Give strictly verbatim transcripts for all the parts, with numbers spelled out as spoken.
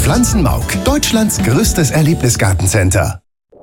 Pflanzenmauk, Deutschlands größtes Erlebnisgartencenter.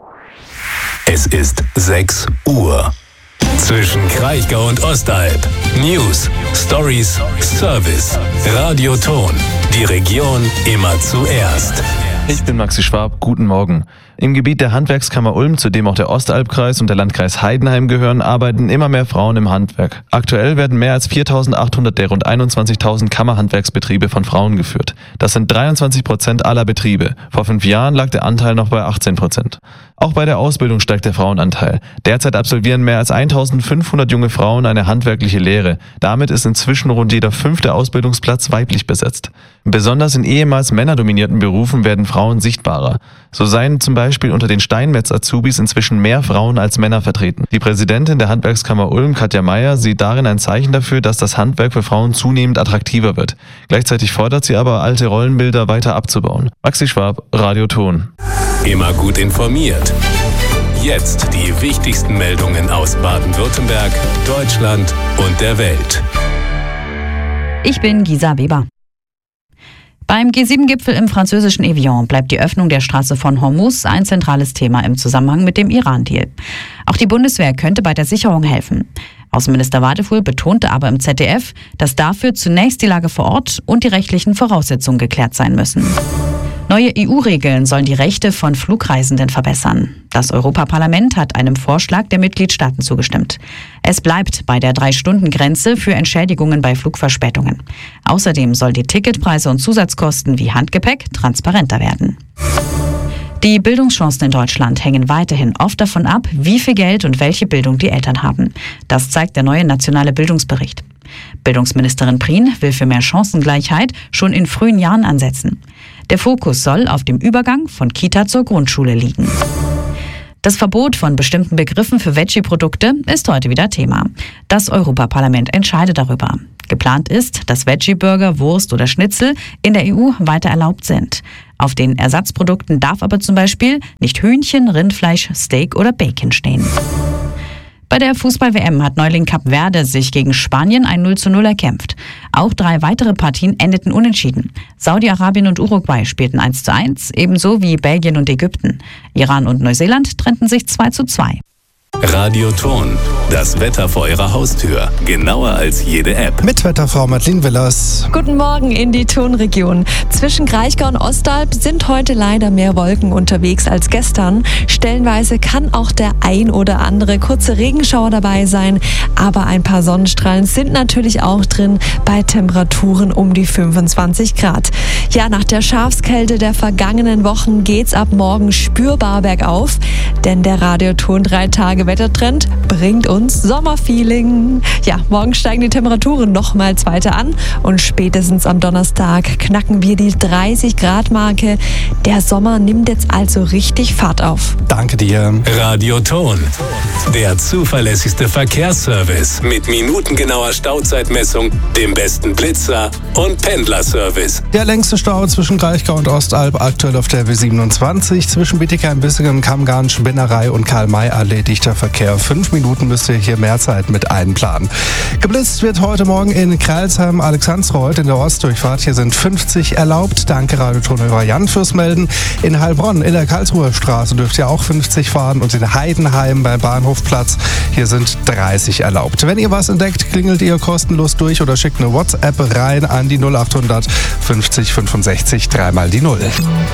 Es ist sechs Uhr. Zwischen Kraichgau und Ostalb. News, Stories, Service. Radioton. Die Region immer zuerst. Ich bin Maxi Schwab, guten Morgen. Im Gebiet der Handwerkskammer Ulm, zu dem auch der Ostalbkreis und der Landkreis Heidenheim gehören, arbeiten immer mehr Frauen im Handwerk. Aktuell werden mehr als viertausendachthundert der rund einundzwanzigtausend Kammerhandwerksbetriebe von Frauen geführt. Das sind dreiundzwanzig Prozent aller Betriebe. Vor fünf Jahren lag der Anteil noch bei achtzehn Prozent. Auch bei der Ausbildung steigt der Frauenanteil. Derzeit absolvieren mehr als eintausendfünfhundert junge Frauen eine handwerkliche Lehre. Damit ist inzwischen rund jeder fünfte Ausbildungsplatz weiblich besetzt. Besonders in ehemals männerdominierten Berufen werden Frauen sichtbarer. So seien zum Beispiel unter den Steinmetz-Azubis inzwischen mehr Frauen als Männer vertreten. Die Präsidentin der Handwerkskammer Ulm, Katja Meier, sieht darin ein Zeichen dafür, dass das Handwerk für Frauen zunehmend attraktiver wird. Gleichzeitig fordert sie aber, alte Rollenbilder weiter abzubauen. Maxi Schwab, Radioton. Immer gut informiert. Jetzt die wichtigsten Meldungen aus Baden-Württemberg, Deutschland und der Welt. Ich bin Gisa Weber. Beim G sieben Gipfel im französischen Evian bleibt die Öffnung der Straße von Hormuz ein zentrales Thema im Zusammenhang mit dem Iran-Deal. Auch die Bundeswehr könnte bei der Sicherung helfen. Außenminister Wadefuhl betonte aber im Z D F, dass dafür zunächst die Lage vor Ort und die rechtlichen Voraussetzungen geklärt sein müssen. Neue E U-Regeln sollen die Rechte von Flugreisenden verbessern. Das Europaparlament hat einem Vorschlag der Mitgliedstaaten zugestimmt. Es bleibt bei der Drei-Stunden-Grenze für Entschädigungen bei Flugverspätungen. Außerdem soll die Ticketpreise und Zusatzkosten wie Handgepäck transparenter werden. Die Bildungschancen in Deutschland hängen weiterhin oft davon ab, wie viel Geld und welche Bildung die Eltern haben. Das zeigt der neue nationale Bildungsbericht. Bildungsministerin Prien will für mehr Chancengleichheit schon in frühen Jahren ansetzen. Der Fokus soll auf dem Übergang von Kita zur Grundschule liegen. Das Verbot von bestimmten Begriffen für Veggie-Produkte ist heute wieder Thema. Das Europaparlament entscheidet darüber. Geplant ist, dass Veggie-Burger, Wurst oder Schnitzel in der E U weiter erlaubt sind. Auf den Ersatzprodukten darf aber zum Beispiel nicht Hühnchen, Rindfleisch, Steak oder Bacon stehen. Bei der Fußball-W M hat Neuling Kap Verde sich gegen Spanien ein null zu null erkämpft. Auch drei weitere Partien endeten unentschieden. Saudi-Arabien und Uruguay spielten eins zu eins, ebenso wie Belgien und Ägypten. Iran und Neuseeland trennten sich zwei zu zwei. Radioton. Das Wetter vor Ihrer Haustür. Genauer als jede App. Mit Wetterfrau Madeleine Willers. Guten Morgen in die Tonregion. Zwischen Kraichgau und Ostalb sind heute leider mehr Wolken unterwegs als gestern. Stellenweise kann auch der ein oder andere kurze Regenschauer dabei sein. Aber ein paar Sonnenstrahlen sind natürlich auch drin bei Temperaturen um die fünfundzwanzig Grad. Ja, nach der Schafskälte der vergangenen Wochen geht's ab morgen spürbar bergauf. Denn der Radioton drei Tage Wettertrend bringt uns Sommerfeeling. Ja, morgen steigen die Temperaturen nochmals weiter an und spätestens am Donnerstag knacken wir die dreißig Grad Marke. Der Sommer nimmt jetzt also richtig Fahrt auf. Danke dir. Radioton. Der zuverlässigste Verkehrsservice mit minutengenauer Stauzeitmessung, dem besten Blitzer und Pendlerservice. Der längste Stau zwischen Kraichgau und Ostalb aktuell auf der W siebenundzwanzig zwischen Bietigheim-Bissingen, Kammgarn, Spinnerei und Karl-May-Allee dichter Verkehr. Fünf Minuten müsst ihr hier mehr Zeit mit einplanen. Geblitzt wird heute Morgen in Kreilsheim, Alexandsreuth in der Ostdurchfahrt. Hier sind fünfzig erlaubt. Danke Radiotonhörer Jan fürs Melden. In Heilbronn in der Karlsruher Straße dürft ihr auch fünfzig fahren und in Heidenheim beim Bahnhofplatz. Hier sind dreißig erlaubt. Wenn ihr was entdeckt, klingelt ihr kostenlos durch oder schickt eine WhatsApp rein an die null achthundert fünfzig fünfundsechzig dreimal die null.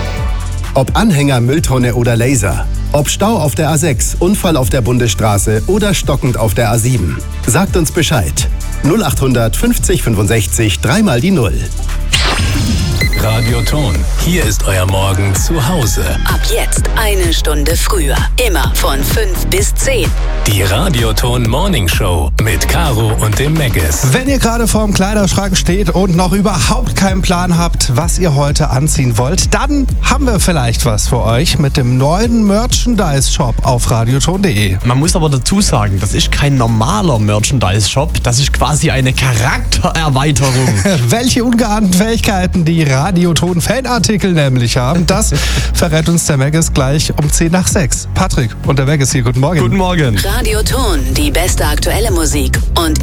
Ob Anhänger, Mülltonne oder Laser. Ob Stau auf der A sechs, Unfall auf der Bundesstraße oder stockend auf der A sieben. Sagt uns Bescheid. null achthundert fünfzig fünfundsechzig dreimal die null. Radioton. Hier ist euer Morgen zu Hause. Ab jetzt eine Stunde früher. Immer von fünf bis zehn. Die Radioton Morning Show mit Caro und dem Meggis. Wenn ihr gerade vorm Kleiderschrank steht und noch überhaupt keinen Plan habt, was ihr heute anziehen wollt, dann haben wir vielleicht was für euch mit dem neuen Merchandise-Shop auf radioton punkt de. Man muss aber dazu sagen, das ist kein normaler Merchandise-Shop, das ist quasi eine Charaktererweiterung. Welche ungeahnten Fähigkeiten die Radioton-Fanartikel nämlich haben, das verrät uns der Meggis gleich um zehn nach sechs. Patrick und der Meggis hier, guten Morgen. Guten Morgen. Radioton, die beste aktuelle Musik und